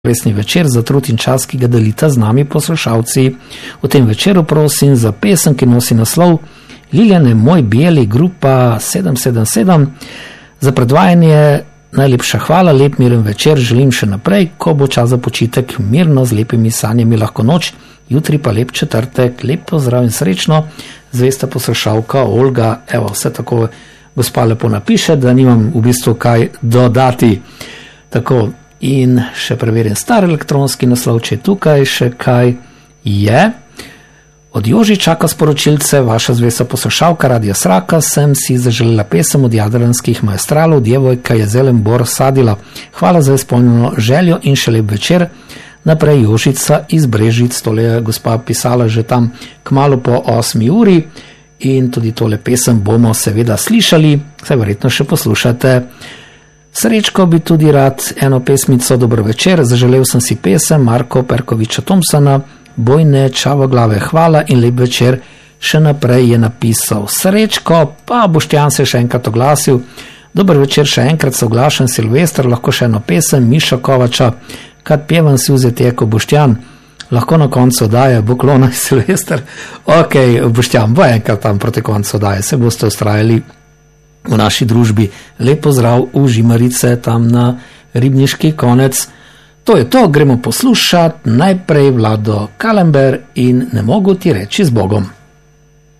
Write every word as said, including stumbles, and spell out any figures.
Resni večer za trud in čas, ki ga delita z nami poslušalci. V tem večeru prosim za pesem, ki nosi naslov Liljane moj bijeli, grupa sedem sedem sedem. Za predvajanje najlepša hvala, lep miren večer želim še naprej, ko bo čas za počitek, mirno z lepimi sanjami lahko noč, jutri pa lep četrtek, lep pozdrav in srečno, zvesta poslušalka Olga. Evo, vse tako gospa lepo napiše, da nimam v bistvu kaj dodati. Tako, in še preverjen star elektronski naslov, če je tukaj še kaj je. Od Joži čaka sporočilce, vaša zvesta poslušalka Radia Sraka, sem si zaželela pesem od jadranskih maestralov, Djevojka je zelen bor sadila. Hvala za izpolnjeno željo in še lep večer. Naprej Jožica iz Brežic, tole je gospa pisala že tam kmalu po osmi uri in tudi tole pesem bomo seveda slišali, saj verjetno še poslušate. Srečko bi tudi rad eno pesmico, dobro večer, zaželel sem si pesem Marko Perkoviča Thompsona, Bojne čavo glave, hvala in lep večer, še naprej je napisal Srečko, pa Boštjan se še enkrat oglasil, dober večer, še enkrat se oglašam Silvester, lahko še eno pesem Miša Kovača, kad pjevam si vzeti eko Boštjan, lahko na koncu daje Boklona Silvester, ok, Boštjan, bo enkrat tam proti koncu daje, se boste ustrajali v naši družbi. Lep pozdrav v Žimarice, tam na Ribniški konec. To je to, gremo poslušati najprej Vlado Kalember in Ne mogu ti reči z Bogom.